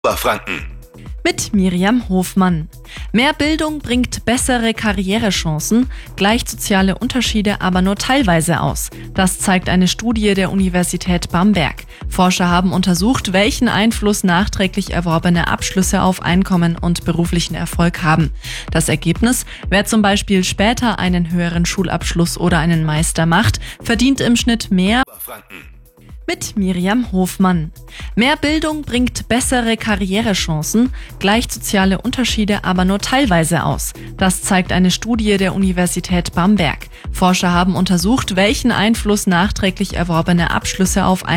Oberfranken. Mit Miriam Hofmann. Mehr Bildung bringt bessere Karrierechancen, gleicht soziale Unterschiede aber nur teilweise aus. Das zeigt eine Studie der Universität Bamberg. Forscher haben untersucht, welchen Einfluss nachträglich erworbene Abschlüsse auf Einkommen und beruflichen Erfolg haben. Das Ergebnis: Wer zum Beispiel später einen höheren Schulabschluss oder einen Meister macht, verdient im Schnitt mehr. Mit Miriam Hofmann. Mehr Bildung bringt bessere Karrierechancen, gleicht soziale Unterschiede aber nur teilweise aus. Das zeigt eine Studie der Universität Bamberg. Forscher haben untersucht, welchen Einfluss nachträglich erworbene Abschlüsse auf